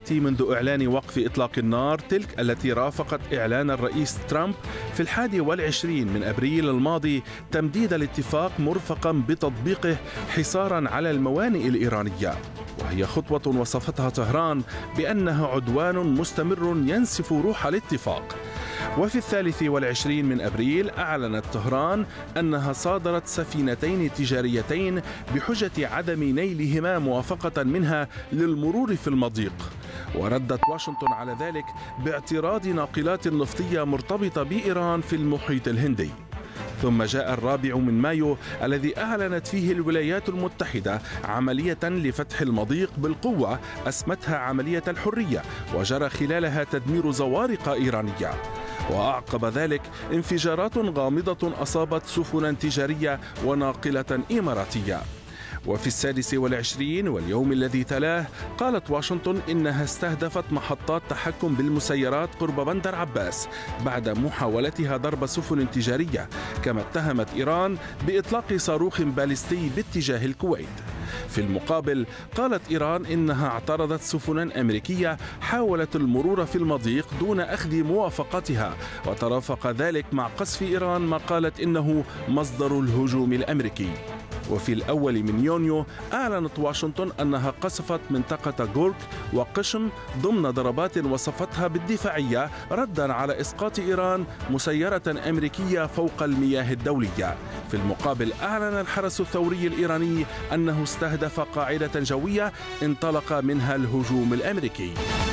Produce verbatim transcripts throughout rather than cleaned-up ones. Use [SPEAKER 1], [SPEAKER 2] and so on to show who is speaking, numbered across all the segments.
[SPEAKER 1] تأتي منذ إعلان وقف إطلاق النار، تلك التي رافقت إعلان الرئيس ترامب في الحادي والعشرين من أبريل الماضي تمديد الاتفاق مرفقا بتطبيقه حصارا على الموانئ الإيرانية، وهي خطوة وصفتها طهران بأنها عدوان مستمر ينسف روح الاتفاق. وفي الثالث والعشرين من أبريل أعلنت طهران أنها صادرت سفينتين تجاريتين بحجة عدم نيلهما موافقة منها للمرور في المضيق، وردت واشنطن على ذلك باعتراض ناقلات نفطية مرتبطة بإيران في المحيط الهندي. ثم جاء الرابع من مايو الذي أعلنت فيه الولايات المتحدة عملية لفتح المضيق بالقوة اسمتها عملية الحرية، وجرى خلالها تدمير زوارق إيرانية. وأعقب ذلك انفجارات غامضة أصابت سفنا تجارية وناقلة إماراتية. وفي السادس والعشرين واليوم الذي تلاه قالت واشنطن إنها استهدفت محطات تحكم بالمسيرات قرب بندر عباس بعد محاولتها ضرب سفن تجارية، كما اتهمت إيران بإطلاق صاروخ باليستي باتجاه الكويت. في المقابل قالت إيران إنها اعترضت سفنا أمريكية حاولت المرور في المضيق دون أخذ موافقتها، وترافق ذلك مع قصف إيران ما قالت إنه مصدر الهجوم الأمريكي. وفي الأول من يونيو أعلنت واشنطن أنها قصفت منطقة غورك وقشم ضمن ضربات وصفتها بالدفاعية ردا على إسقاط إيران مسيرة أمريكية فوق المياه الدولية. في المقابل أعلن الحرس الثوري الإيراني أنه استهدف قاعدة جوية انطلق منها الهجوم الأمريكي.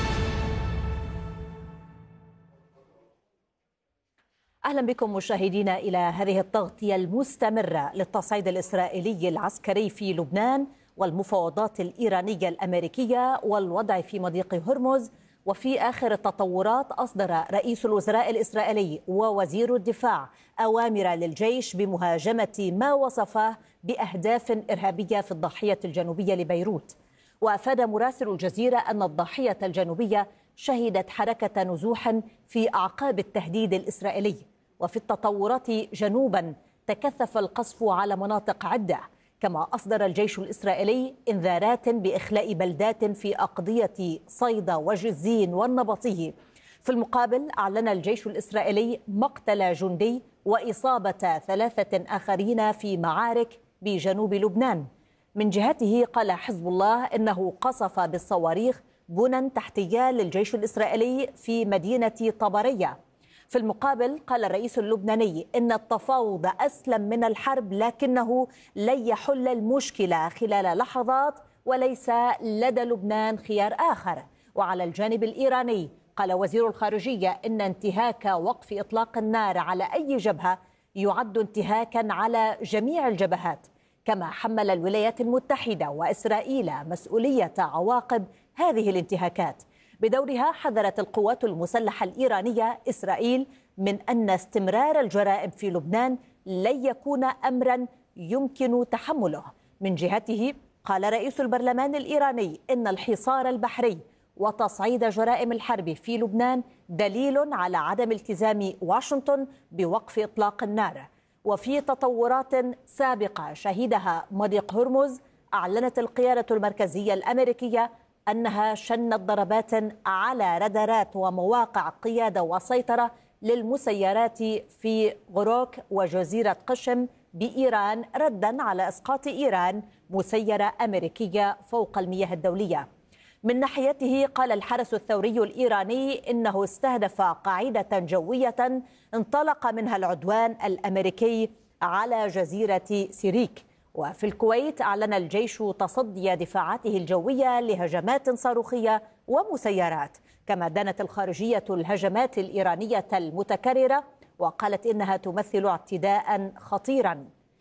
[SPEAKER 2] أهلا بكم مشاهدينا إلى هذه التغطية المستمرة للتصعيد الإسرائيلي العسكري في لبنان والمفاوضات الإيرانية الأمريكية والوضع في مضيق هرمز. وفي آخر التطورات أصدر رئيس الوزراء الإسرائيلي ووزير الدفاع أوامر للجيش بمهاجمة ما وصفه بأهداف إرهابية في الضاحية الجنوبية لبيروت. وأفاد مراسل الجزيرة أن الضاحية الجنوبية شهدت حركة نزوح في أعقاب التهديد الإسرائيلي. وفي التطورات جنوبا تكثف القصف على مناطق عدة، كما أصدر الجيش الإسرائيلي إنذارات بإخلاء بلدات في أقضية صيدا وجزين والنبطي. في المقابل أعلن الجيش الإسرائيلي مقتل جندي وإصابة ثلاثة آخرين في معارك بجنوب لبنان. من جهته قال حزب الله إنه قصف بالصواريخ بنى تحتية للجيش الإسرائيلي في مدينة طبرية. في المقابل قال الرئيس اللبناني إن التفاوض أسلم من الحرب، لكنه لن يحل المشكلة خلال لحظات وليس لدى لبنان خيار آخر. وعلى الجانب الإيراني قال وزير الخارجية إن انتهاك وقف إطلاق النار على أي جبهة يعد انتهاكا على جميع الجبهات، كما حمل الولايات المتحدة وإسرائيل مسؤولية عواقب هذه الانتهاكات. بدورها حذرت القوات المسلحة الإيرانية إسرائيل من أن استمرار الجرائم في لبنان لن يكون أمرا يمكن تحمله. من جهته قال رئيس البرلمان الإيراني إن الحصار البحري وتصعيد جرائم الحرب في لبنان دليل على عدم التزام واشنطن بوقف إطلاق النار. وفي تطورات سابقة شهدها مضيق هرمز، أعلنت القيادة المركزية الأمريكية أنها شنت ضربات على رادارات ومواقع قيادة وسيطرة للمسيرات في غروك وجزيرة قشم بإيران، ردا على إسقاط إيران مسيرة أمريكية فوق المياه الدولية. من ناحيته قال الحرس الثوري الإيراني إنه استهدف قاعدة جوية انطلق منها العدوان الأمريكي على جزيرة سيريك. وفي الكويت أعلن الجيش تصدي دفاعاته الجوية لهجمات صاروخية ومسيرات، كما دانت الخارجية الهجمات الإيرانية المتكررة وقالت إنها تمثل اعتداء خطيرا.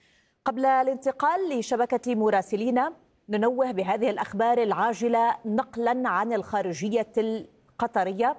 [SPEAKER 2] قبل الانتقال لشبكة مراسلينا ننوه بهذه الأخبار العاجلة نقلا عن الخارجية القطرية.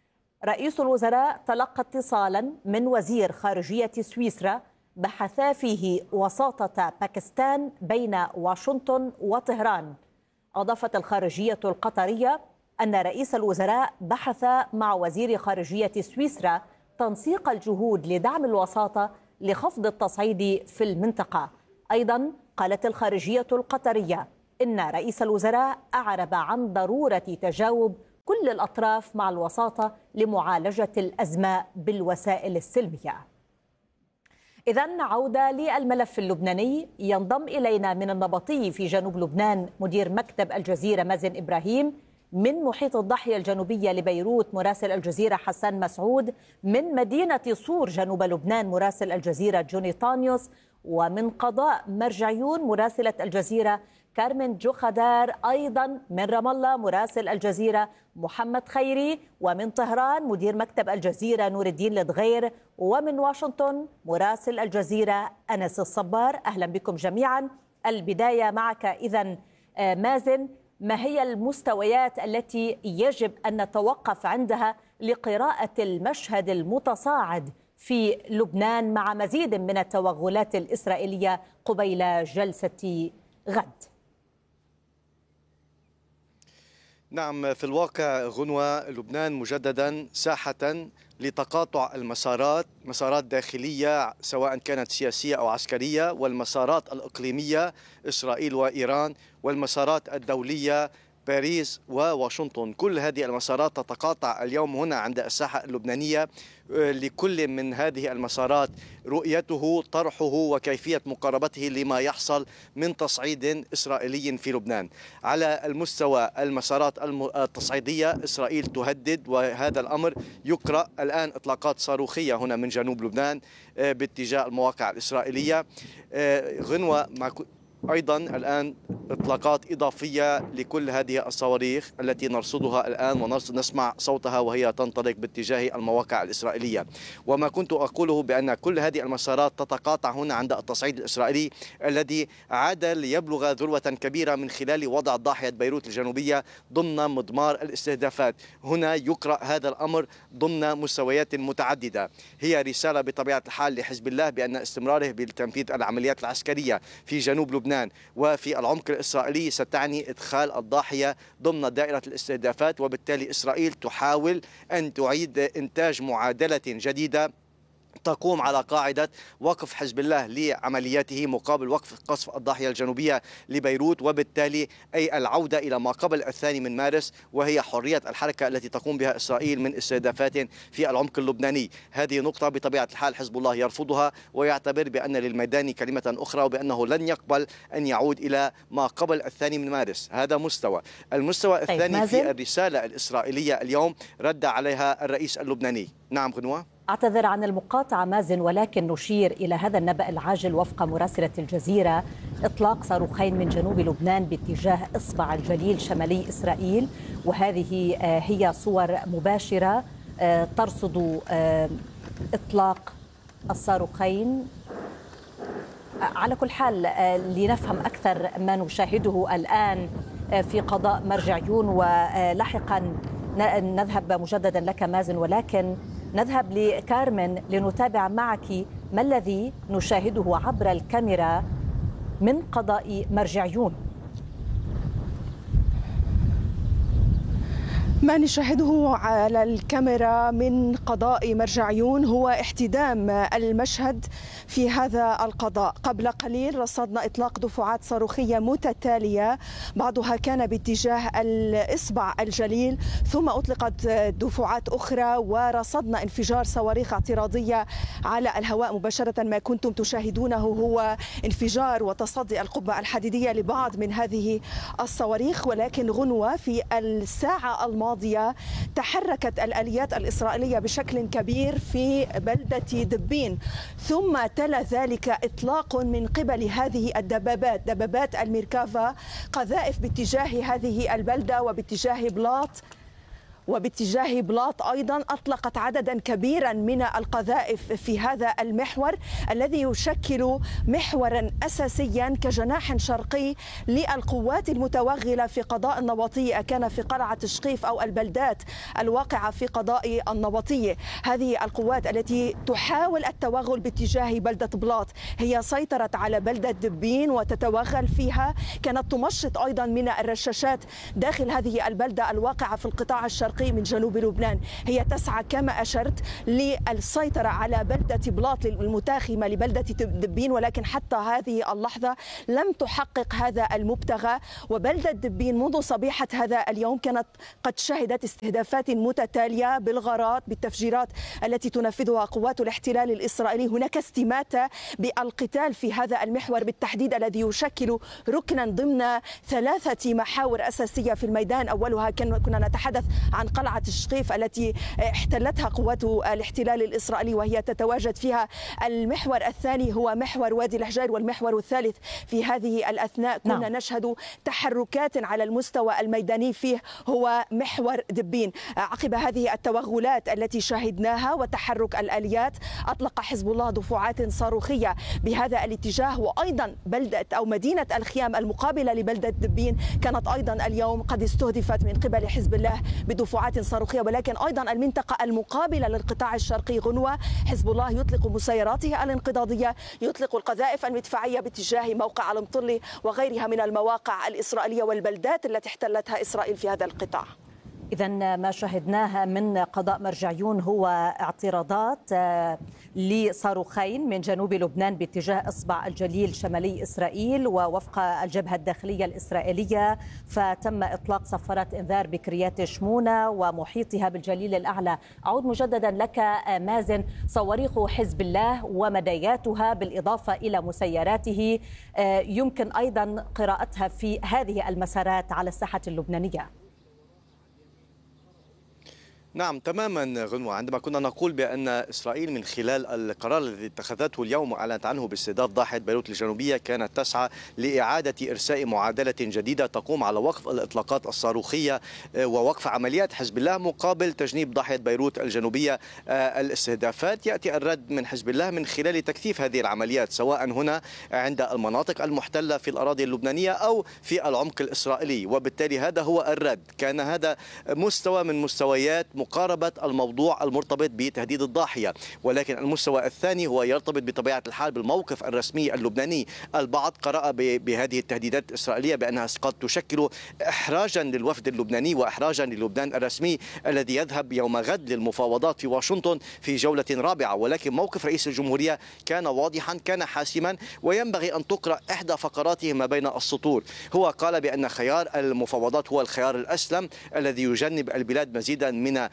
[SPEAKER 2] رئيس الوزراء تلقى اتصالا من وزير خارجية سويسرا بحث فيه وساطة باكستان بين واشنطن وطهران. أضافت الخارجية القطرية أن رئيس الوزراء بحث مع وزير خارجية سويسرا تنسيق الجهود لدعم الوساطة لخفض التصعيد في المنطقة. أيضا قالت الخارجية القطرية إن رئيس الوزراء أعرب عن ضرورة تجاوب كل الأطراف مع الوساطة لمعالجة الأزمة بالوسائل السلمية. إذن عودة للملف اللبناني. ينضم إلينا من النبطي في جنوب لبنان مدير مكتب الجزيرة مازن إبراهيم، من محيط الضاحية الجنوبية لبيروت مراسل الجزيرة حسن مسعود، من مدينة صور جنوب لبنان مراسل الجزيرة جوني طانيوس، ومن قضاء مرجعيون مراسلة الجزيرة كارمن جوخدار، أيضا من رام الله مراسل الجزيرة محمد خيري، ومن طهران مدير مكتب الجزيرة نور الدين لدغير، ومن واشنطن مراسل الجزيرة أنس الصبار. أهلا بكم جميعا. البداية معك إذن مازن، ما هي المستويات التي يجب أن نتوقف عندها لقراءة المشهد المتصاعد في لبنان مع مزيد من التوغلات الإسرائيلية قبيل جلسة غد؟
[SPEAKER 3] نعم، في الواقع غنوة لبنان مجددا ساحة لتقاطع المسارات، مسارات داخلية سواء كانت سياسية أو عسكرية، والمسارات الإقليمية إسرائيل وإيران، والمسارات الدولية باريس وواشنطن. كل هذه المسارات تتقاطع اليوم هنا عند الساحة اللبنانية. لكل من هذه المسارات رؤيته، طرحه، وكيفية مقاربته لما يحصل من تصعيد إسرائيلي في لبنان. على المستوى المسارات التصعيدية إسرائيل تهدد، وهذا الأمر يقرأ الآن إطلاقات صاروخية هنا من جنوب لبنان باتجاه المواقع الإسرائيلية. غنوة مع أيضا الآن إطلاقات إضافية لكل هذه الصواريخ التي نرصدها الآن ونسمع صوتها وهي تنطلق باتجاه المواقع الإسرائيلية. وما كنت أقوله بأن كل هذه المسارات تتقاطع هنا عند التصعيد الإسرائيلي الذي عاد ليبلغ ذروة كبيرة من خلال وضع ضاحية بيروت الجنوبية ضمن مضمار الاستهدافات. هنا يقرأ هذا الأمر ضمن مستويات متعددة. هي رسالة بطبيعة الحال لحزب الله بأن استمراره بالتنفيذ العمليات العسكرية في جنوب لبنان وفي العمق الإسرائيلي ستعني إدخال الضاحية ضمن دائرة الاستهدافات، وبالتالي إسرائيل تحاول أن تعيد إنتاج معادلة جديدة تقوم على قاعدة وقف حزب الله لعملياته مقابل وقف قصف الضاحية الجنوبية لبيروت، وبالتالي أي العودة إلى ما قبل الثاني من مارس، وهي حرية الحركة التي تقوم بها إسرائيل من استهدافات في العمق اللبناني. هذه نقطة بطبيعة الحال حزب الله يرفضها ويعتبر بأن للميدان كلمة أخرى، وبأنه لن يقبل أن يعود إلى ما قبل الثاني من مارس. هذا مستوى. المستوى
[SPEAKER 2] طيب
[SPEAKER 3] الثاني
[SPEAKER 2] مازن.
[SPEAKER 3] في الرسالة الإسرائيلية اليوم رد عليها الرئيس اللبناني. نعم غنوة.
[SPEAKER 2] أعتذر عن المقاطعة مازن، ولكن نشير إلى هذا النبأ العاجل وفق مراسلة الجزيرة: إطلاق صاروخين من جنوب لبنان باتجاه إصبع الجليل شمالي إسرائيل، وهذه هي صور مباشرة ترصد إطلاق الصاروخين. على كل حال لنفهم أكثر ما نشاهده الآن في قضاء مرجعيون، ولاحقا نذهب مجددا لك مازن، ولكن نذهب لكارمن لنتابع معك ما الذي نشاهده عبر الكاميرا من قضاء مرجعيون.
[SPEAKER 4] ما نشاهده على الكاميرا من قضاء مرجعيون هو احتدام المشهد في هذا القضاء. قبل قليل رصدنا إطلاق دفعات صاروخية متتالية، بعضها كان باتجاه الإصبع الجليل، ثم أطلقت دفعات أخرى ورصدنا انفجار صواريخ اعتراضية على الهواء مباشرة. ما كنتم تشاهدونه هو انفجار وتصدي القبة الحديدية لبعض من هذه الصواريخ. ولكن غنوة في الساعة الماضية تحركت الآليات الإسرائيلية بشكل كبير في بلدة دبين، ثم تلا ذلك إطلاق من قبل هذه الدبابات، دبابات الميركافا، قذائف باتجاه هذه البلدة وباتجاه بلاط وباتجاه بلاط أيضا. أطلقت عددا كبيرا من القذائف في هذا المحور الذي يشكل محورا أساسيا كجناح شرقي للقوات المتوغلة في قضاء النبطية، كان في قلعة شقيف أو البلدات الواقعة في قضاء النبطية. هذه القوات التي تحاول التوغل باتجاه بلدة بلاط هي سيطرت على بلدة دبين وتتوغل فيها، كانت تمشط أيضا من الرشاشات داخل هذه البلدة الواقعة في القطاع الشرقي الشرقي من جنوب لبنان. هي تسعى كما أشرت للسيطرة على بلدة بلاط المتاخمة لبلدة دبين، ولكن حتى هذه اللحظة لم تحقق هذا المبتغى. وبلدة دبين منذ صبيحة هذا اليوم كانت قد شهدت استهدافات متتالية بالغارات بالتفجيرات التي تنفذها قوات الاحتلال الإسرائيلي. هناك استماتة بالقتال في هذا المحور بالتحديد الذي يشكل ركنا ضمن ثلاثة محاور أساسية في الميدان. أولها كنا نتحدث عن قلعة الشقيف التي احتلتها قوات الاحتلال الإسرائيلي وهي تتواجد فيها. المحور الثاني هو محور وادي الحجير، والمحور الثالث في هذه الأثناء كنا نعم. نشهد تحركات على المستوى الميداني فيه هو محور دبين. عقب هذه التوغلات التي شاهدناها وتحرك الآليات أطلق حزب الله دفعات صاروخية بهذا الاتجاه. وأيضا بلدة أو مدينة الخيام المقابلة لبلدة دبين كانت أيضا اليوم قد استهدفت من قبل حزب الله بدفعات صاروخية. ولكن أيضا المنطقة المقابلة للقطاع الشرقي غنوة حزب الله يطلق مسيراته الانقضاضية، يطلق القذائف المدفعية باتجاه موقع المطلي وغيرها من المواقع الإسرائيلية والبلدات التي احتلتها إسرائيل في هذا القطاع.
[SPEAKER 2] إذن ما شاهدناه من قضاء مرجعيون هو اعتراضات لصاروخين من جنوب لبنان باتجاه إصبع الجليل شمالي إسرائيل، ووفق الجبهة الداخلية الإسرائيلية فتم إطلاق صفارات إنذار بكريات شمونة ومحيطها بالجليل الأعلى. أعود مجددا لك مازن، صواريخ حزب الله ومداياتها بالإضافة إلى مسيراته يمكن أيضا قراءتها في هذه المسارات على الساحة اللبنانية.
[SPEAKER 3] نعم تماما غنوة، عندما كنا نقول بأن إسرائيل من خلال القرار الذي اتخذته اليوم وأعلنت عنه باستهداف ضاحية بيروت الجنوبية كانت تسعى لإعادة إرساء معادلة جديدة تقوم على وقف الإطلاقات الصاروخية ووقف عمليات حزب الله مقابل تجنيب ضاحية بيروت الجنوبية الاستهدافات. يأتي الرد من حزب الله من خلال تكثيف هذه العمليات سواء هنا عند المناطق المحتلة في الأراضي اللبنانية أو في العمق الإسرائيلي، وبالتالي هذا هو الرد. كان هذا مستوى من مستويات مقاربة الموضوع المرتبط بتهديد الضاحية، ولكن المستوى الثاني هو يرتبط بطبيعة الحال بالموقف الرسمي اللبناني. البعض قرأ بهذه التهديدات الإسرائيلية بأنها قد تشكل إحراجا للوفد اللبناني وإحراجا للبنان الرسمي الذي يذهب يوم غد للمفاوضات في واشنطن في جولة رابعة. ولكن موقف رئيس الجمهورية كان واضحا، كان حاسما، وينبغي أن تقرأ إحدى فقراته ما بين السطور. هو قال بأن خيار المفاوضات هو الخيار الأسلم الذي يجنب البلاد مزيدا من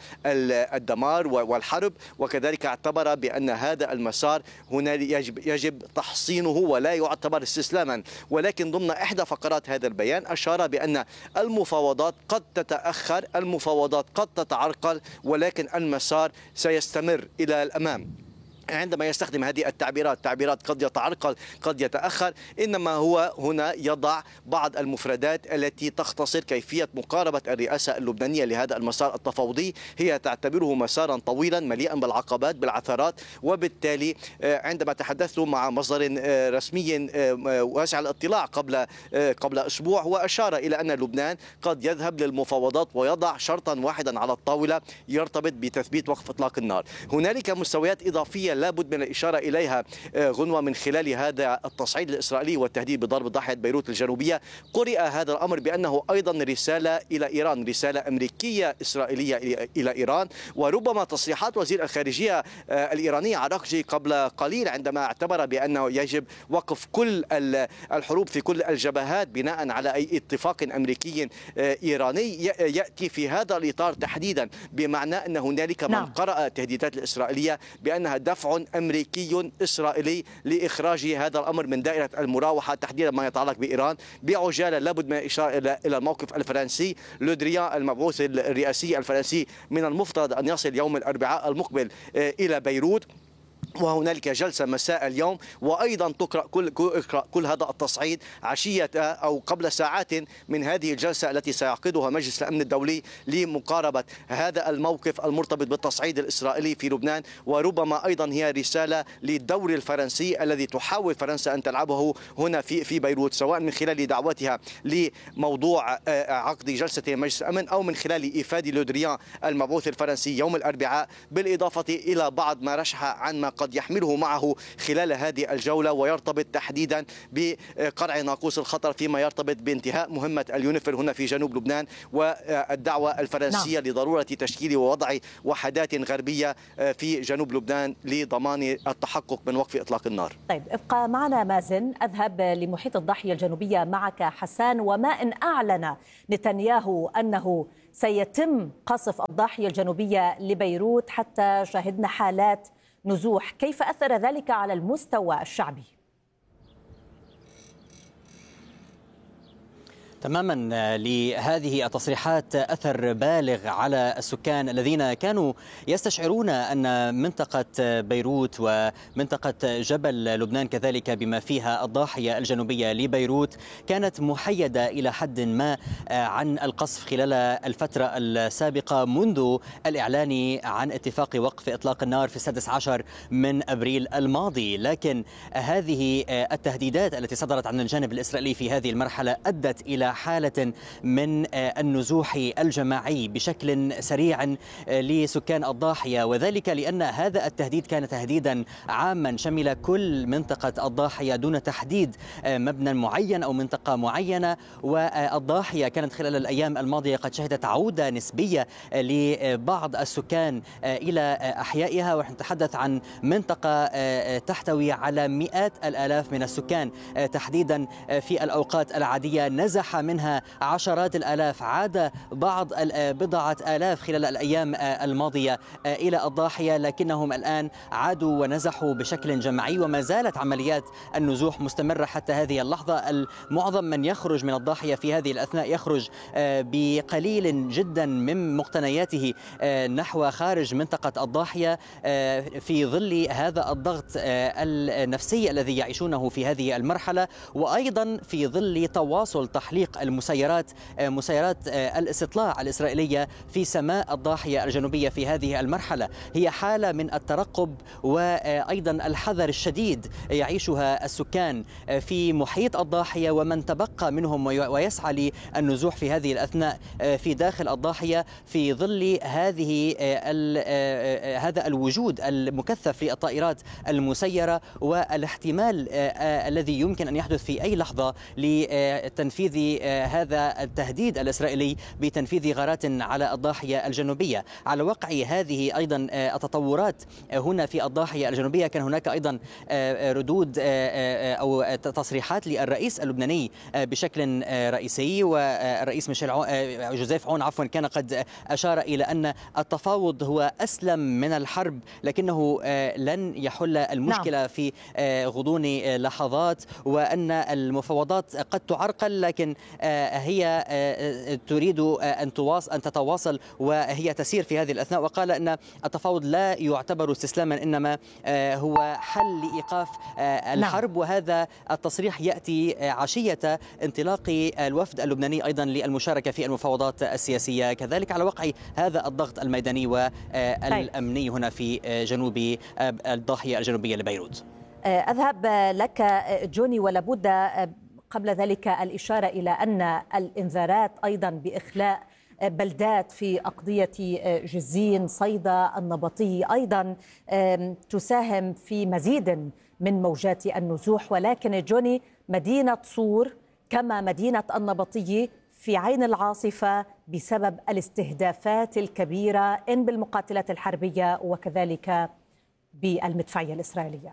[SPEAKER 3] الدمار والحرب، وكذلك اعتبر بأن هذا المسار هنا يجب, يجب تحصينه ولا يعتبر استسلاما. ولكن ضمن إحدى فقرات هذا البيان أشار بأن المفاوضات قد تتأخر، المفاوضات قد تتعرقل، ولكن المسار سيستمر إلى الأمام. عندما يستخدم هذه التعبيرات، تعبيرات قد يتعرقل قد يتأخر، إنما هو هنا يضع بعض المفردات التي تختصر كيفية مقاربة الرئاسة اللبنانية لهذا المسار التفاوضي. هي تعتبره مسارا طويلا مليئا بالعقبات بالعثرات، وبالتالي عندما تحدثت مع مصدر رسمي واسع الاطلاع قبل قبل أسبوع هو أشار إلى أن لبنان قد يذهب للمفاوضات ويضع شرطا واحدا على الطاولة يرتبط بتثبيت وقف إطلاق النار. هنالك مستويات إضافية لابد من الإشارة إليها غنوة من خلال هذا التصعيد الإسرائيلي والتهديد بضرب ضاحية بيروت الجنوبية. قرئ هذا الأمر بأنه أيضا رسالة إلى إيران، رسالة أمريكية إسرائيلية إلى إيران. وربما تصريحات وزير الخارجية الإيرانية عراقجي قبل قليل عندما اعتبر بأنه يجب وقف كل الحروب في كل الجبهات بناء على أي اتفاق أمريكي إيراني، يأتي في هذا الإطار تحديدا، بمعنى أن هنالك من قرأ التهديدات الإسرائيلية بأنها دفع أمريكي إسرائيلي لإخراج هذا الأمر من دائرة المراوحة تحديدا ما يتعلق بإيران. بعجالة لابد من الإشارة إلى الموقف الفرنسي. لو دريان المبعوث الرئاسي الفرنسي من المفترض أن يصل يوم الأربعاء المقبل إلى بيروت، وهنالك جلسة مساء اليوم، وأيضا تقرأ كل, كل هذا التصعيد عشية أو قبل ساعات من هذه الجلسة التي سيعقدها مجلس الأمن الدولي لمقاربة هذا الموقف المرتبط بالتصعيد الإسرائيلي في لبنان. وربما أيضا هي رسالة للدور الفرنسي الذي تحاول فرنسا أن تلعبه هنا في في بيروت، سواء من خلال دعوتها لموضوع عقد جلسة مجلس الأمن أو من خلال إيفاد لو دريان المبعوث الفرنسي يوم الأربعاء، بالإضافة إلى بعض ما رشح عن ما قد قد يحمله معه خلال هذه الجولة، ويرتبط تحديدا بقرع ناقوس الخطر فيما يرتبط بانتهاء مهمة اليونيفيل هنا في جنوب لبنان، والدعوة الفرنسية نعم. لضرورة تشكيل ووضع وحدات غربية في جنوب لبنان لضمان التحقق من وقف إطلاق النار.
[SPEAKER 2] طيب ابقى معنا مازن، أذهب لمحيط الضاحية الجنوبية معك حسان. وما إن أعلن نتنياهو أنه سيتم قصف الضاحية الجنوبية لبيروت حتى شهدنا حالات نزوح، كيف أثر ذلك على المستوى الشعبي؟
[SPEAKER 5] تماما، لهذه التصريحات أثر بالغ على السكان الذين كانوا يستشعرون أن منطقة بيروت ومنطقة جبل لبنان كذلك بما فيها الضاحية الجنوبية لبيروت كانت محيدة إلى حد ما عن القصف خلال الفترة السابقة منذ الإعلان عن اتفاق وقف إطلاق النار في السادس عشر من أبريل الماضي. لكن هذه التهديدات التي صدرت عن الجانب الإسرائيلي في هذه المرحلة أدت إلى حالة من النزوح الجماعي بشكل سريع لسكان الضاحية، وذلك لأن هذا التهديد كان تهديدا عاما شمل كل منطقة الضاحية دون تحديد مبنى معين أو منطقة معينة. والضاحية كانت خلال الأيام الماضية قد شهدت عودة نسبية لبعض السكان إلى أحيائها، ونتحدث عن منطقة تحتوي على مئات الآلاف من السكان تحديدا في الأوقات العادية نزح منها عشرات الآلاف، عاد بعض بضعة آلاف خلال الأيام الماضية إلى الضاحية، لكنهم الآن عادوا ونزحوا بشكل جماعي، وما زالت عمليات النزوح مستمرة حتى هذه اللحظة. المعظم من يخرج من الضاحية في هذه الأثناء يخرج بقليل جدا من مقتنياته نحو خارج منطقة الضاحية في ظل هذا الضغط النفسي الذي يعيشونه في هذه المرحلة، وأيضا في ظل تواصل تحليق المسيرات مسيرات الاستطلاع الإسرائيلية في سماء الضاحية الجنوبية في هذه المرحلة. هي حالة من الترقب وأيضا الحذر الشديد يعيشها السكان في محيط الضاحية ومن تبقى منهم ويسعى للنزوح في هذه الأثناء في داخل الضاحية في ظل هذه هذا الوجود المكثف للطائرات المسيرة والاحتمال الذي يمكن أن يحدث في أي لحظة لتنفيذ هذا التهديد الإسرائيلي بتنفيذ غارات على الضاحية الجنوبية. على وقع هذه أيضا التطورات هنا في الضاحية الجنوبية كان هناك أيضا ردود أو تصريحات للرئيس اللبناني بشكل رئيسي، والرئيس ميشيل عون جوزيف عون عفوا كان قد أشار إلى أن التفاوض هو أسلم من الحرب، لكنه لن يحل المشكلة نعم. في غضون لحظات، وأن المفاوضات قد تعرقل لكن هي تريد أن تواصل أن تتواصل وهي تسير في هذه الأثناء. وقال أن التفاوض لا يعتبر استسلاما إنما هو حل لإيقاف الحرب. وهذا التصريح يأتي عشية انطلاق الوفد اللبناني أيضا للمشاركة في المفاوضات السياسية، كذلك على وقع هذا الضغط الميداني والأمني هنا في جنوب الضاحية الجنوبية لبيروت.
[SPEAKER 2] أذهب لك جوني، ولابد قبل ذلك الإشارة إلى أن الإنذارات أيضا بإخلاء بلدات في أقضية جزين صيدا النبطي أيضا تساهم في مزيد من موجات النزوح. ولكن جوني، مدينة صور كما مدينة النبطي في عين العاصفة بسبب الاستهدافات الكبيرة إن بالمقاتلات الحربية وكذلك بالمدفعية الإسرائيلية.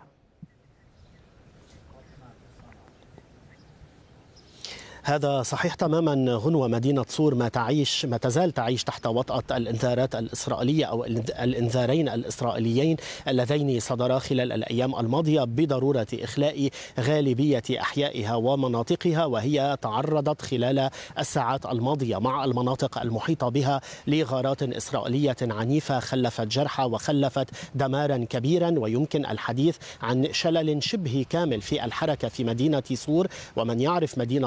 [SPEAKER 6] هذا صحيح تماما غنوة. مدينة صور ما تعيش ما تزال تعيش تحت وطأة الإنذارات الإسرائيلية أو الإنذارين الإسرائيليين اللذين صدرا خلال الأيام الماضية بضرورة إخلاء غالبية أحيائها ومناطقها، وهي تعرضت خلال الساعات الماضية مع المناطق المحيطة بها لغارات إسرائيلية عنيفة خلفت جرحى وخلفت دمارا كبيرا، ويمكن الحديث عن شلل شبه كامل في الحركة في مدينة صور. ومن يعرف مدينة صور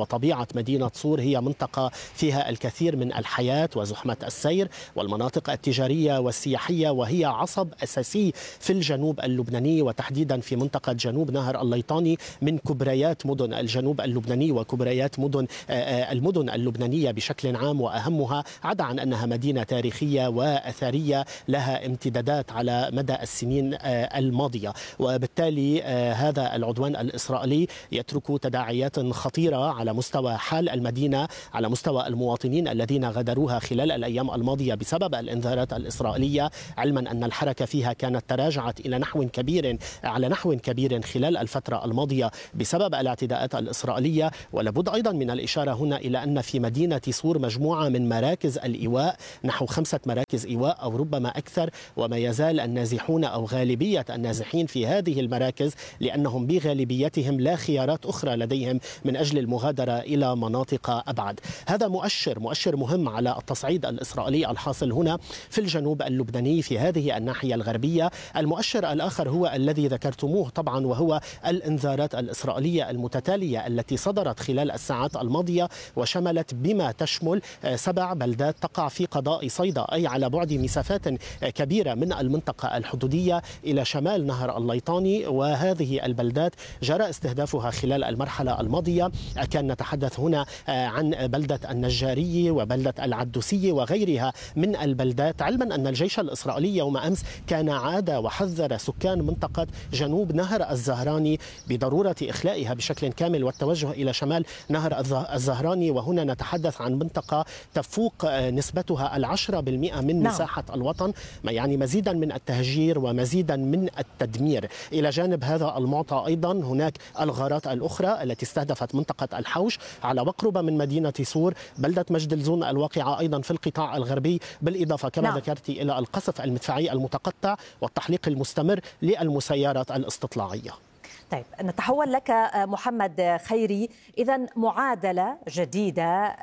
[SPEAKER 6] وطبيعة مدينة صور هي منطقة فيها الكثير من الحياة وزحمة السير والمناطق التجارية والسياحية، وهي عصب أساسي في الجنوب اللبناني وتحديدا في منطقة جنوب نهر الليطاني من كبريات مدن الجنوب اللبناني وكبريات مدن المدن اللبنانية بشكل عام، وأهمها عدا عن أنها مدينة تاريخية وأثرية لها امتدادات على مدى السنين الماضية. وبالتالي هذا العدوان الإسرائيلي يترك تداعيات خطيرة على مستوى حال المدينة، على مستوى المواطنين الذين غادروها خلال الأيام الماضية بسبب الإنذارات الإسرائيلية، علما أن الحركة فيها كانت تراجعت إلى نحو كبير على نحو كبير خلال الفترة الماضية بسبب الاعتداءات الإسرائيلية. ولابد أيضا من الإشارة هنا إلى أن في مدينة صور مجموعة من مراكز الإيواء، نحو خمسة مراكز إيواء أو ربما أكثر، وما يزال النازحون أو غالبية النازحين في هذه المراكز لأنهم بغالبيتهم لا خيارات أخرى لديهم من أجل المغادرة إلى مناطق أبعد. هذا مؤشر مؤشر مهم على التصعيد الإسرائيلي الحاصل هنا في الجنوب اللبناني في هذه الناحية الغربية. المؤشر الآخر هو الذي ذكرتموه طبعا، وهو الإنذارات الإسرائيلية المتتالية التي صدرت خلال الساعات الماضية وشملت بما تشمل سبع بلدات تقع في قضاء صيدا، أي على بعد مسافات كبيرة من المنطقة الحدودية إلى شمال نهر الليطاني. وهذه البلدات جرى استهدافها خلال المرحلة الماضية. كان نتحدث هنا عن بلدة النجاري وبلدة العدوسية وغيرها من البلدات، علما أن الجيش الإسرائيلي يوم أمس كان عاد وحذر سكان منطقة جنوب نهر الزهراني بضرورة إخلائها بشكل كامل والتوجه إلى شمال نهر الزهراني. وهنا نتحدث عن منطقة تفوق نسبتها العشرة بالمئة من مساحة الوطن، ما يعني مزيدا من التهجير ومزيدا من التدمير. إلى جانب هذا المعطى أيضا هناك الغارات الأخرى التي استهدفت منطقة الحوش على مقربة من مدينة صور، بلدة مجد الزون الواقعة أيضا في القطاع الغربي، بالإضافة كما نعم. ذكرت إلى القصف المدفعي المتقطع والتحليق المستمر للمسيرات الاستطلاعية.
[SPEAKER 2] طيب نتحول لك محمد خيري. إذا معادلة جديدة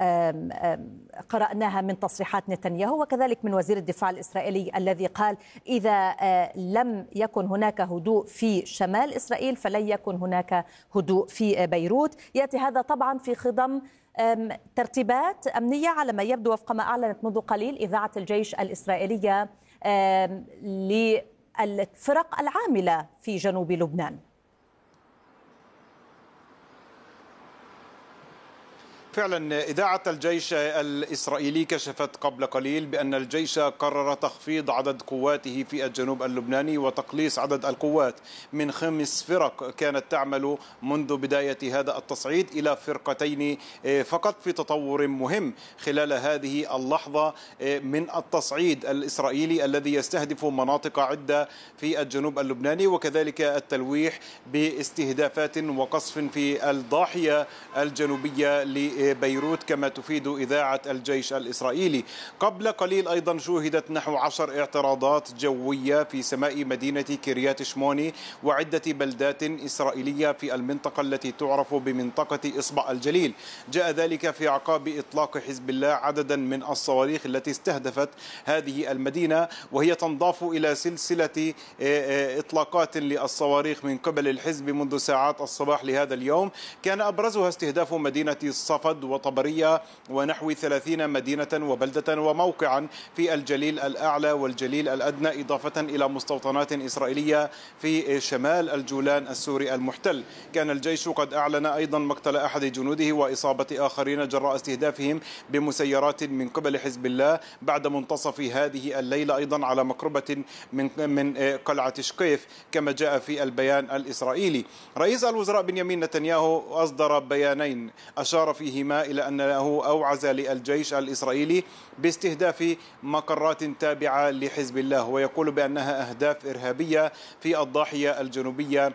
[SPEAKER 2] قرأناها من تصريحات نتنياهو وكذلك من وزير الدفاع الإسرائيلي الذي قال إذا لم يكن هناك هدوء في شمال إسرائيل فلن يكن هناك هدوء في بيروت. يأتي هذا طبعا في خضم ترتيبات أمنية على ما يبدو وفق ما أعلنت منذ قليل إذاعة الجيش الإسرائيلية للفرق العاملة في جنوب لبنان.
[SPEAKER 7] فعلا إذاعة الجيش الإسرائيلي كشفت قبل قليل بأن الجيش قرر تخفيض عدد قواته في الجنوب اللبناني وتقليص عدد القوات من خمس فرق كانت تعمل منذ بداية هذا التصعيد إلى فرقتين فقط، في تطور مهم خلال هذه اللحظة من التصعيد الإسرائيلي الذي يستهدف مناطق عدة في الجنوب اللبناني، وكذلك التلويح باستهدافات وقصف في الضاحية الجنوبية بيروت كما تفيد إذاعة الجيش الإسرائيلي. قبل قليل أيضا شوهدت نحو عشر اعتراضات جوية في سماء مدينة كريات شموني وعدة بلدات إسرائيلية في المنطقة التي تعرف بمنطقة إصبع الجليل. جاء ذلك في أعقاب إطلاق حزب الله عددا من الصواريخ التي استهدفت هذه المدينة، وهي تنضاف إلى سلسلة إطلاقات للصواريخ من قبل الحزب منذ ساعات الصباح لهذا اليوم. كان أبرزها استهداف مدينة صفد وطبرية ونحو ثلاثين مدينة وبلدة وموقعا في الجليل الأعلى والجليل الأدنى، إضافة إلى مستوطنات إسرائيلية في شمال الجولان السوري المحتل. كان الجيش قد أعلن أيضا مقتل أحد جنوده وإصابة آخرين جراء استهدافهم بمسيرات من قبل حزب الله بعد منتصف هذه الليلة، أيضا على مقربة من من قلعة شقيف كما جاء في البيان الإسرائيلي. رئيس الوزراء بنيامين نتنياهو أصدر بيانين أشار فيهما إلى أنه أوعز للجيش الإسرائيلي باستهداف مقرات تابعة لحزب الله، ويقول بأنها أهداف إرهابية في الضاحية الجنوبية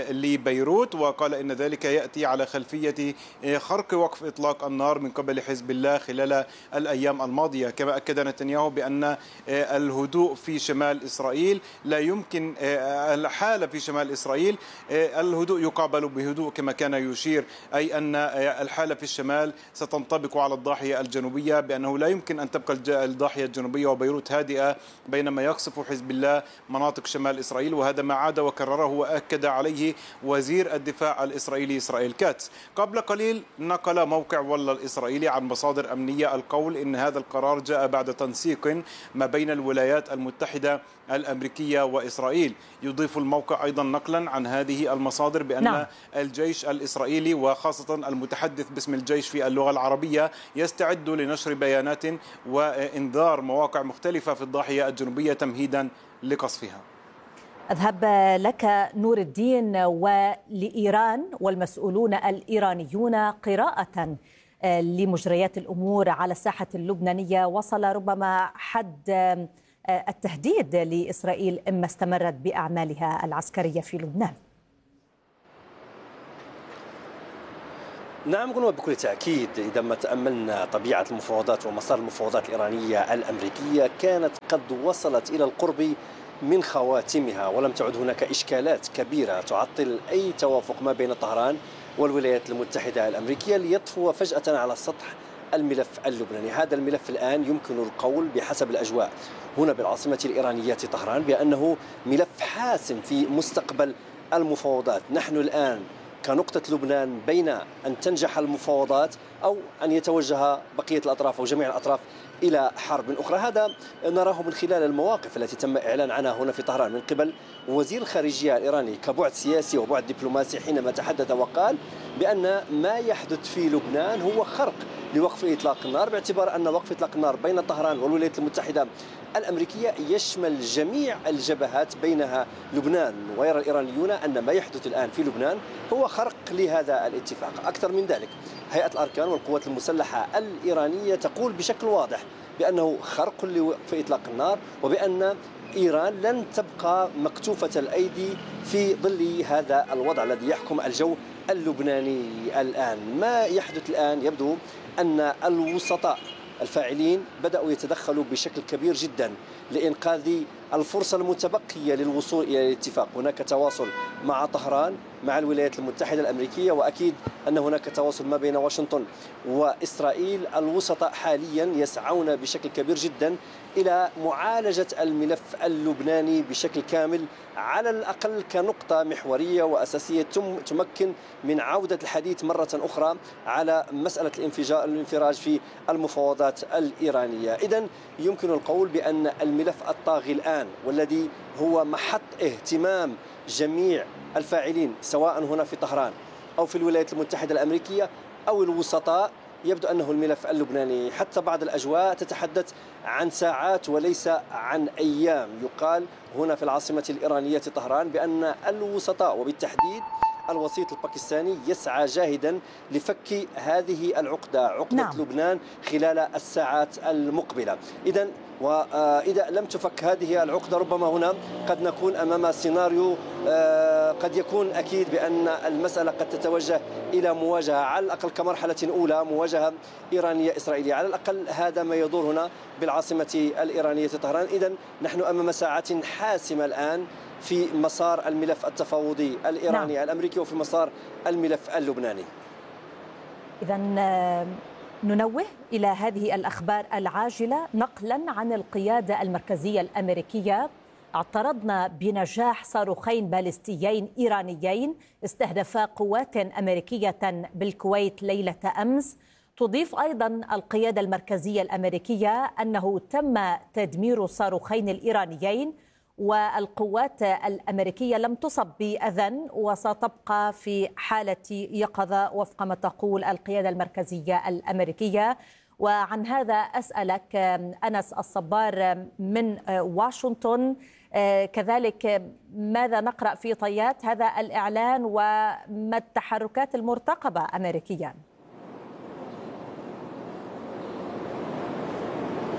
[SPEAKER 7] لبيروت، وقال إن ذلك يأتي على خلفية خرق وقف إطلاق النار من قبل حزب الله خلال الأيام الماضية. كما أكد نتنياهو بأن الهدوء في شمال إسرائيل لا يمكن، الحالة في شمال إسرائيل الهدوء يقابل بهدوء كما كان يشير، أي أن الحالة في الشمال الشمال ستنطبق على الضاحية الجنوبية، بأنه لا يمكن أن تبقى الضاحية الجنوبية وبيروت هادئة بينما يقصف حزب الله مناطق شمال إسرائيل. وهذا ما عاد وكرره وأكد عليه وزير الدفاع الإسرائيلي إسرائيل كاتس. قبل قليل نقل موقع والله الإسرائيلي عن مصادر أمنية القول إن هذا القرار جاء بعد تنسيق ما بين الولايات المتحدة الأمريكية وإسرائيل. يضيف الموقع أيضا نقلا عن هذه المصادر بأن نعم. الجيش الإسرائيلي وخاصة المتحدث باسم الجيش في اللغة العربية يستعد لنشر بيانات وإنذار مواقع مختلفة في الضاحية الجنوبية تمهيدا لقصفها.
[SPEAKER 2] أذهب لك نور الدين ولإيران والمسؤولون الإيرانيون قراءة لمجريات الأمور على الساحة اللبنانية وصل ربما حد التهديد لإسرائيل إما استمرت بأعمالها العسكرية في لبنان.
[SPEAKER 8] نعم قلنا بكل تأكيد. إذا ما تأملنا طبيعة المفاوضات ومسار المفاوضات الإيرانية الأمريكية كانت قد وصلت إلى القرب من خواتمها، ولم تعد هناك إشكالات كبيرة تعطل أي توافق ما بين طهران والولايات المتحدة الأمريكية ليطفو فجأة على سطح الملف اللبناني. هذا الملف الآن يمكن القول بحسب الأجواء هنا بالعاصمة الإيرانية طهران بأنه ملف حاسم في مستقبل المفاوضات. نحن الآن كنقطة لبنان بين أن تنجح المفاوضات أو أن يتوجه بقية الأطراف أو جميع الأطراف إلى حرب أخرى. هذا نراه من خلال المواقف التي تم إعلان عنها هنا في طهران من قبل وزير الخارجية الإيراني كبعد سياسي وبعد دبلوماسي، حينما تحدث وقال بأن ما يحدث في لبنان هو خرق لوقف إطلاق النار، باعتبار أن وقف إطلاق النار بين طهران والولايات المتحدة الأمريكية يشمل جميع الجبهات بينها لبنان. ويرى الإيرانيون أن ما يحدث الآن في لبنان هو خرق لهذا الاتفاق. أكثر من ذلك، هيئة الأركان والقوات المسلحة الإيرانية تقول بشكل واضح بأنه خرق لوقف إطلاق النار، وبأن إيران لن تبقى مكتوفة الأيدي في ظل هذا الوضع الذي يحكم الجو اللبناني الآن. ما يحدث الآن يبدو أن الوسطاء الفاعلين بدأوا يتدخلوا بشكل كبير جدا لإنقاذ الفرصة المتبقية للوصول إلى الاتفاق. هناك تواصل مع طهران مع الولايات المتحدة الأمريكية، وأكيد أن هناك تواصل ما بين واشنطن وإسرائيل. الوسطاء حاليا يسعون بشكل كبير جدا إلى معالجة الملف اللبناني بشكل كامل، على الأقل كنقطة محورية وأساسية تمكن من عودة الحديث مرة أخرى على مسألة الانفراج في المفاوضات الإيرانية. إذن يمكن القول بأن الملف الطاغي الآن والذي هو محط اهتمام جميع الفاعلين سواء هنا في طهران أو في الولايات المتحدة الأمريكية أو الوسطاء، يبدو أنه الملف اللبناني. حتى بعض الأجواء تتحدث عن ساعات وليس عن أيام. يقال هنا في العاصمة الإيرانية طهران بأن الوسطاء وبالتحديد الوسيط الباكستاني يسعى جاهدا لفك هذه العقدة، عقدة نعم. لبنان خلال الساعات المقبلة. إذن وإذا لم تفك هذه العقدة ربما هنا قد نكون أمام سيناريو قد يكون أكيد بأن المسألة قد تتوجه إلى مواجهة على الأقل كمرحلة أولى، مواجهة إيرانية إسرائيلية. على الأقل هذا ما يدور هنا بالعاصمة الإيرانية طهران. إذن نحن أمام ساعات حاسمة الآن في مسار الملف التفاوضي الإيراني نعم. الأمريكي وفي مسار الملف اللبناني.
[SPEAKER 2] إذن ننوه إلى هذه الأخبار العاجلة نقلا عن القيادة المركزية الأمريكية. اعترضنا بنجاح صاروخين باليستيين إيرانيين استهدفا قوات أمريكية بالكويت ليلة أمس. تضيف أيضا القيادة المركزية الأمريكية أنه تم تدمير الصاروخين الإيرانيين والقوات الأمريكية لم تصب بأذى وستبقى في حالة يقظة وفق ما تقول القيادة المركزية الأمريكية. وعن هذا أسألك أنس الصبار من واشنطن، كذلك ماذا نقرأ في طيات هذا الإعلان وما التحركات المرتقبة أمريكيا؟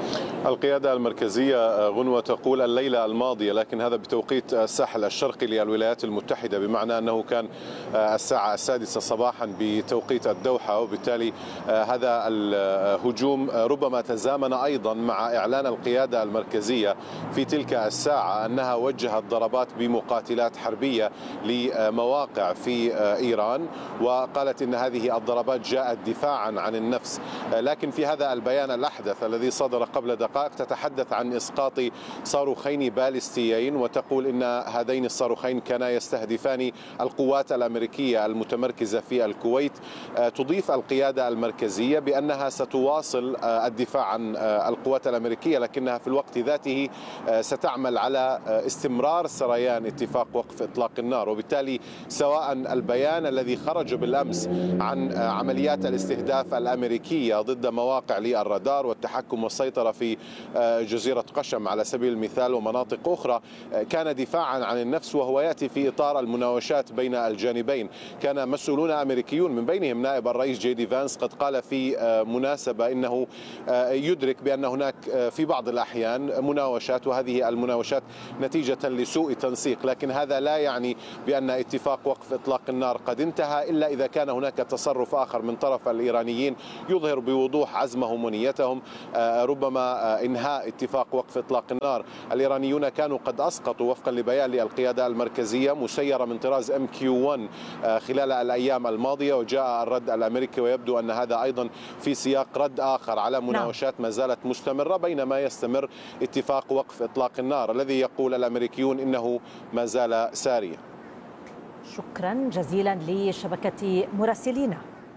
[SPEAKER 9] القيادة المركزية غنوة تقول الليلة الماضية، لكن هذا بتوقيت الساحل الشرقي للولايات المتحدة، بمعنى أنه كان الساعة السادسة صباحا بتوقيت الدوحة، وبالتالي هذا الهجوم ربما تزامن أيضا مع إعلان القيادة المركزية في تلك الساعة أنها وجهت ضربات بمقاتلات حربية لمواقع في إيران، وقالت أن هذه الضربات جاءت دفاعا عن النفس. لكن في هذا البيان الأحدث الذي صدر قبل دقائق تتحدث عن إسقاط صاروخين باليستيين، وتقول إن هذين الصاروخين كانا يستهدفان القوات الأمريكية المتمركزة في الكويت. تضيف القيادة المركزية بأنها ستواصل الدفاع عن القوات الأمريكية، لكنها في الوقت ذاته ستعمل على استمرار سريان اتفاق وقف إطلاق النار. وبالتالي سواء البيان الذي خرج بالأمس عن عمليات الاستهداف الأمريكية ضد مواقع للرادار والتحكم والسيطرة في جزيرة قشم على سبيل المثال ومناطق أخرى كان دفاعا عن النفس، وهو يأتي في إطار المناوشات بين الجانبين. كان مسؤولون أمريكيون من بينهم نائب الرئيس جي دي فانس قد قال في مناسبة إنه يدرك بأن هناك في بعض الأحيان مناوشات، وهذه المناوشات نتيجة لسوء تنسيق، لكن هذا لا يعني بأن اتفاق وقف إطلاق النار قد انتهى، إلا إذا كان هناك تصرف آخر من طرف الإيرانيين يظهر بوضوح عزمهم ونيتهم ربما انهاء اتفاق وقف اطلاق النار. الايرانيون كانوا قد اسقطوا وفقا لبيان للقياده المركزيه مسيره من طراز ام كيو واحد خلال الايام الماضيه، وجاء الرد الامريكي، ويبدو ان هذا ايضا في سياق رد اخر على مناوشات ما زالت مستمره بينما يستمر اتفاق وقف اطلاق النار الذي يقول الامريكيون انه ما زال ساريا.
[SPEAKER 2] شكرا جزيلا لشبكه مراسلينا.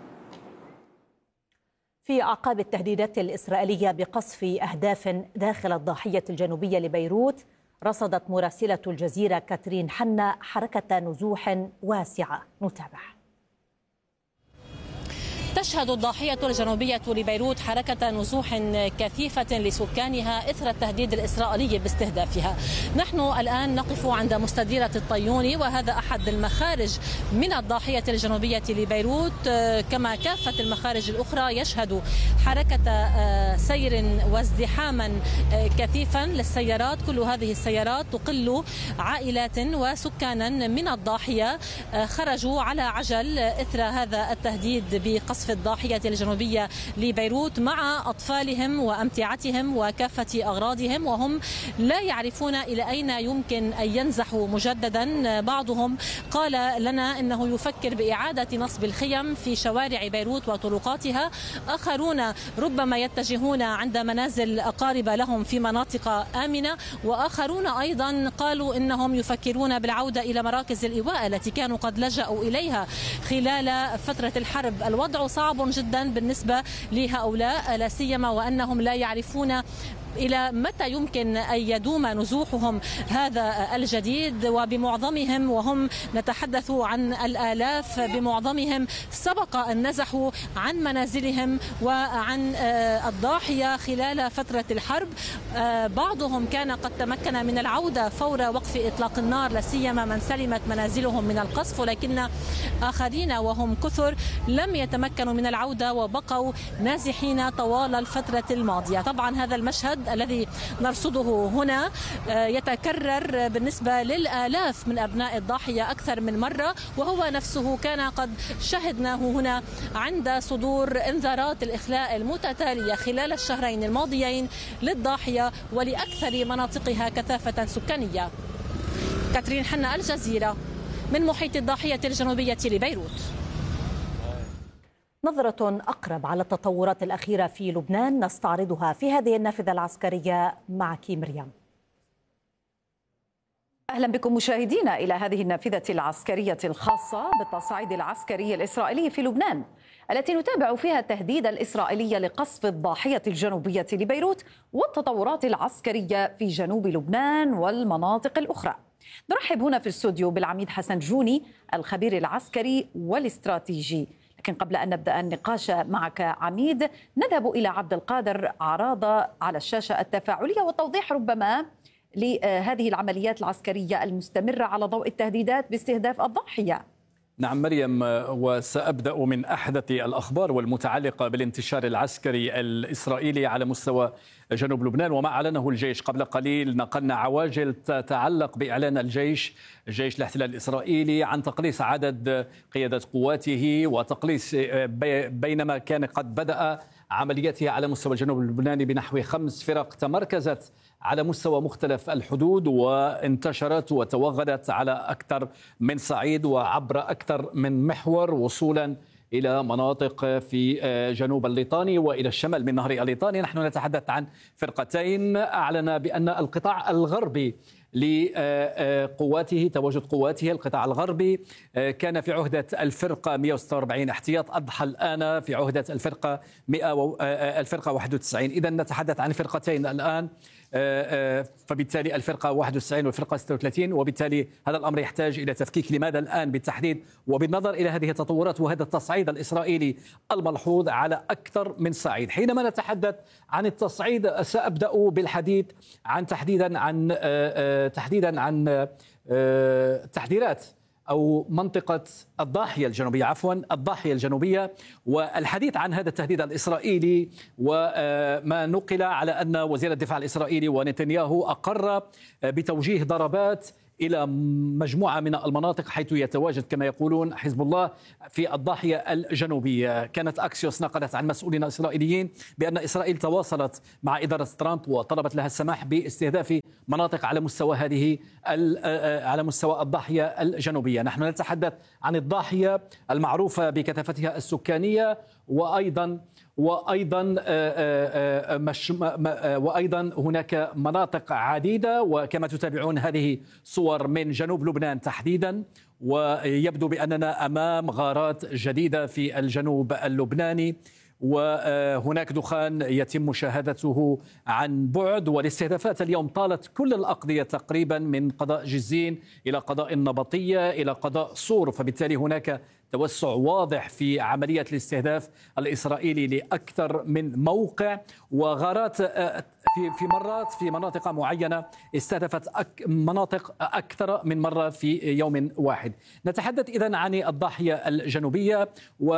[SPEAKER 2] في أعقاب التهديدات الإسرائيلية بقصف أهداف داخل الضاحية الجنوبية لبيروت، رصدت مراسلة الجزيرة كاترين حنا حركة نزوح واسعة. نتابع.
[SPEAKER 10] تشهد الضاحية الجنوبية لبيروت حركة نزوح كثيفة لسكانها إثر التهديد الإسرائيلي باستهدافها. نحن الآن نقف عند مستديرة الطيوني، وهذا أحد المخارج من الضاحية الجنوبية لبيروت، كما كافة المخارج الأخرى يشهد حركة سير وازدحاما كثيفا للسيارات. كل هذه السيارات تقل عائلات وسكانا من الضاحية خرجوا على عجل إثر هذا التهديد بقصف في الضاحية الجنوبية لبيروت مع أطفالهم وأمتعتهم وكافة أغراضهم، وهم لا يعرفون إلى أين يمكن أن ينزحوا مجددا. بعضهم قال لنا أنه يفكر بإعادة نصب الخيم في شوارع بيروت وطرقاتها، آخرون ربما يتجهون عند منازل أقارب لهم في مناطق آمنة، وآخرون أيضا قالوا أنهم يفكرون بالعودة إلى مراكز الإيواء التي كانوا قد لجأوا إليها خلال فترة الحرب. الوضع صعب جدا بالنسبة لهؤلاء، لا سيما وأنهم لا يعرفون إلى متى يمكن أن يدوم نزوحهم هذا الجديد. وبمعظمهم، وهم نتحدث عن الآلاف، بمعظمهم سبق أن نزحوا عن منازلهم وعن الضاحية خلال فترة الحرب. بعضهم كان قد تمكن من العودة فور وقف إطلاق النار، لا سيما من سلمت منازلهم من القصف، ولكن آخرين وهم كثر لم يتمكنوا من العودة وبقوا نازحين طوال الفترة الماضية. طبعا هذا المشهد الذي نرصده هنا يتكرر بالنسبة للآلاف من أبناء الضاحية أكثر من مرة، وهو نفسه كان قد شهدناه هنا عند صدور انذارات الإخلاء المتتالية خلال الشهرين الماضيين للضاحية ولأكثر مناطقها كثافة سكانية. كاترين حنا، الجزيرة، من محيط الضاحية الجنوبية لبيروت.
[SPEAKER 2] نظرة أقرب على التطورات الأخيرة في لبنان نستعرضها في هذه النافذة العسكرية معك مريم.
[SPEAKER 11] أهلا بكم مشاهدينا إلى هذه النافذة العسكرية الخاصة بالتصعيد العسكري الإسرائيلي في لبنان، التي نتابع فيها التهديد الإسرائيلي لقصف الضاحية الجنوبية لبيروت والتطورات العسكرية في جنوب لبنان والمناطق الأخرى. نرحب هنا في الاستوديو بالعميد حسن جوني الخبير العسكري والاستراتيجي. لكن قبل أن نبدأ النقاش معك عميد، نذهب إلى عبد القادر عراضة على الشاشة التفاعلية والتوضيح ربما لهذه العمليات العسكرية المستمرة على ضوء التهديدات باستهداف الضاحية.
[SPEAKER 12] نعم مريم، وسأبدأ من أحدث الأخبار والمتعلقة بالانتشار العسكري الإسرائيلي على مستوى جنوب لبنان وما أعلنه الجيش. قبل قليل نقلنا عواجل تتعلق بإعلان الجيش جيش الاحتلال الإسرائيلي عن تقليص عدد قيادة قواته وتقليص بينما كان قد بدأ عملياتها على مستوى الجنوب اللبناني بنحو خمس فرق تمركزت على مستوى مختلف الحدود وانتشرت وتوغلت على أكثر من صعيد وعبر أكثر من محور وصولا إلى مناطق في جنوب الليطاني وإلى الشمال من نهر الليطاني. نحن نتحدث عن فرقتين أعلن بأن القطاع الغربي لقواته تواجد قواته القطاع الغربي كان في عهدة الفرقة مئة وستة وأربعين احتياط، أضحى الآن في عهدة الفرقة مئة الفرقة واحد وتسعين. إذا نتحدث عن فرقتين الآن، فبالتالي الفرقة واحد وتسعين والفرقة ستة وثلاثين، وبالتالي هذا الأمر يحتاج إلى تفكيك. لماذا الآن بالتحديد؟ وبالنظر إلى هذه التطورات وهذا التصعيد الإسرائيلي الملحوظ على أكثر من صعيد. حينما نتحدث عن التصعيد سأبدأ بالحديث عن تحديدا عن تحديدا عن تحذيرات أو منطقة الضاحية الجنوبية عفوا الضاحية الجنوبية والحديث عن هذا التهديد الإسرائيلي وما نقل على أن وزير الدفاع الإسرائيلي ونتنياهو أقر بتوجيه ضربات إلى مجموعة من المناطق حيث يتواجد كما يقولون حزب الله في الضاحية الجنوبية. كانت أكسيوس نقلت عن مسؤولين إسرائيليين بأن إسرائيل تواصلت مع إدارة ترامب وطلبت لها السماح باستهداف مناطق على مستوى هذه على مستوى الضاحية الجنوبية. نحن نتحدث عن الضاحية المعروفة بكثافتها السكانية وأيضا وأيضا مش وأيضا هناك مناطق عديدة، وكما تتابعون هذه صور من جنوب لبنان تحديدا، ويبدو بأننا أمام غارات جديدة في الجنوب اللبناني وهناك دخان يتم مشاهدته عن بعد. والاستهدافات اليوم طالت كل الأقضية تقريبا من قضاء جزين إلى قضاء النبطية إلى قضاء صور، فبالتالي هناك توسع واضح في عملية الاستهداف الإسرائيلي لأكثر من موقع، وغارات في في مرات في مناطق معينة استهدفت أك مناطق أكثر من مرة في يوم واحد. نتحدث إذن عن الضاحية الجنوبية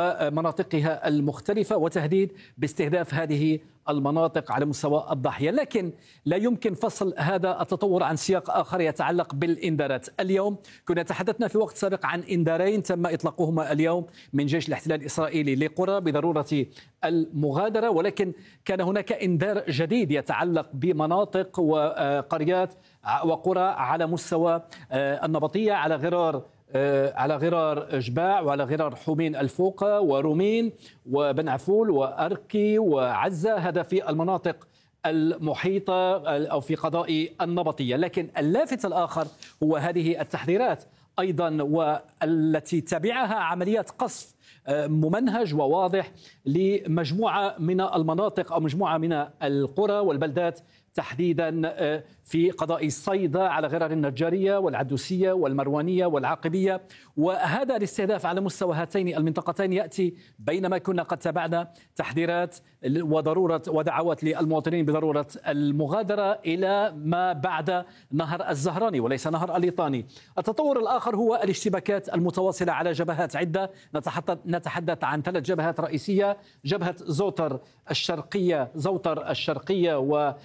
[SPEAKER 12] ومناطقها المختلفة وتهديد باستهداف هذه المناطق على مستوى الضاحية، لكن لا يمكن فصل هذا التطور عن سياق آخر يتعلق بالإنذارات. اليوم كنا تحدثنا في وقت سابق عن إنذارين تم إطلاقهما اليوم من جيش الاحتلال الإسرائيلي لقرى بضرورة المغادرة، ولكن كان هناك إنذار جديد يتعلق بمناطق وقريات وقرى على مستوى النبطية على غرار على غرار جباع وعلى غرار حومين الفوقة ورومين وبن عفول وأركي وعزة، هذا في المناطق المحيطة أو في قضاء النبطية. لكن اللافت الآخر هو هذه التحذيرات أيضا والتي تبعها عمليات قصف ممنهج وواضح لمجموعة من المناطق أو مجموعة من القرى والبلدات تحديدا في قضاء صيدا على غرار النجارية والعدوسية والمروانية والعاقبية. وهذا الاستهداف على مستوى هاتين المنطقتين يأتي بينما كنا قد تابعنا تحذيرات وضرورة ودعوات للمواطنين بضرورة المغادرة إلى ما بعد نهر الزهراني وليس نهر الليطاني. التطور الآخر هو الاشتباكات المتواصلة على جبهات عدة، نتحدث عن ثلاث جبهات رئيسية: جبهة زوتر الشرقية زوتر الشرقية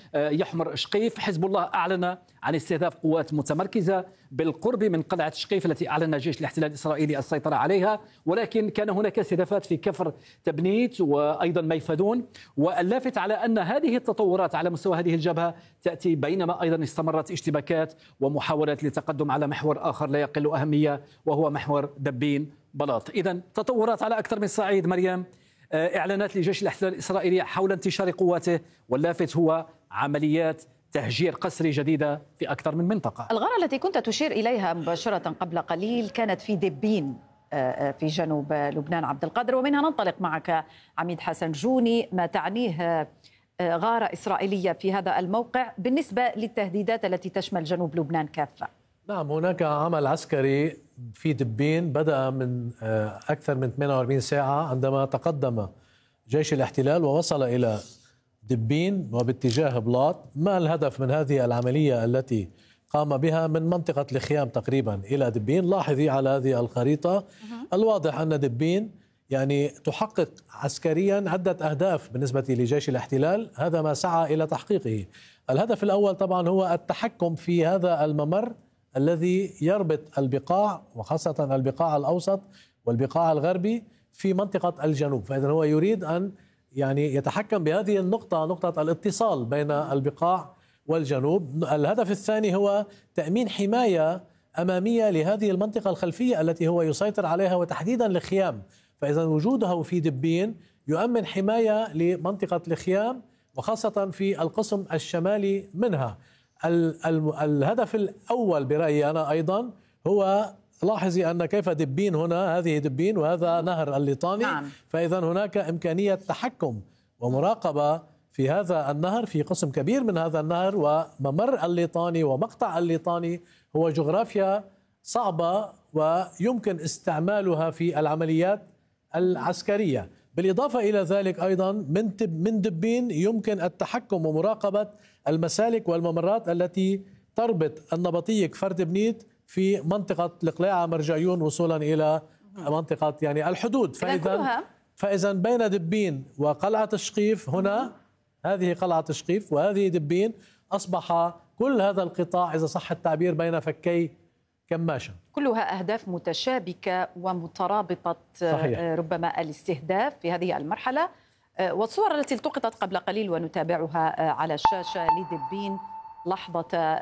[SPEAKER 12] ويحمر شقيف. حزب الله أعلن عن استهداف قوات متمركزة بالقرب من قلعة شقيف التي أعلن جيش الاحتلال الإسرائيلي السيطرة عليها، ولكن كان هناك استهدافات في كفر تبنيت وأيضا ميفدون. واللافت على أن هذه التطورات على مستوى هذه الجبهة تأتي بينما أيضا استمرت اشتباكات ومحاولات للتقدم على محور آخر لا يقل أهمية وهو محور دبين بلاط. إذن تطورات على أكثر من صعيد. مريم، إعلانات لجيش الاحتلال الإسرائيلي حول انتشار قواته، واللافت هو عمليات تهجير قسري جديدة في أكثر من منطقة.
[SPEAKER 11] الغارة التي كنت تشير إليها مباشرة قبل قليل كانت في دبين في جنوب لبنان عبد القادر، ومنها ننطلق معك عميد حسن جوني ما تعنيه غارة إسرائيلية في هذا الموقع بالنسبة للتهديدات التي تشمل جنوب لبنان كافة.
[SPEAKER 13] نعم، هناك عمل عسكري في دبين بدأ من أكثر من ثمانية وأربعين ساعة عندما تقدم جيش الاحتلال ووصل إلى دبين وباتجاه بلاط. ما الهدف من هذه العملية التي قام بها من منطقة الخيام تقريبا إلى دبين. لاحظي على هذه الخريطة الواضح أن دبين يعني تحقق عسكريا عدة أهداف بالنسبة لجيش الاحتلال، هذا ما سعى إلى تحقيقه. الهدف الأول طبعا هو التحكم في هذا الممر الذي يربط البقاع وخاصة البقاع الأوسط والبقاع الغربي في منطقة الجنوب، فإذا هو يريد أن يعني يتحكم بهذه النقطة، نقطة الاتصال بين البقاع والجنوب. الهدف الثاني هو تأمين حماية أمامية لهذه المنطقة الخلفية التي هو يسيطر عليها وتحديدا الخيام، فإذا وجوده في دبين يؤمن حماية لمنطقة الخيام وخاصة في القسم الشمالي منها. ال ال الهدف الأول برأيي أنا أيضا هو، لاحظي أن كيف دبين هنا، هذه دبين وهذا نهر الليطاني، نعم. فإذا هناك إمكانية تحكم ومراقبة في هذا النهر، في قسم كبير من هذا النهر، وممر الليطاني ومقطع الليطاني هو جغرافيا صعبة ويمكن استعمالها في العمليات العسكرية. بالإضافة إلى ذلك أيضا من من دبين يمكن التحكم ومراقبة المسالك والممرات التي تربط النبطية كفر دبنيت في منطقة القلاعة مرجعيون وصولا إلى منطقة يعني الحدود. فإذا فإذا بين دبين وقلعة الشقيف هنا، هذه قلعة الشقيف وهذه دبين، أصبح كل هذا القطاع إذا صح التعبير بين فكي كماشة.
[SPEAKER 11] كلها أهداف متشابكة ومترابطة. صحيح. ربما الاستهداف في هذه المرحلة، والصور التي التقطت قبل قليل ونتابعها على الشاشة لدبين لحظة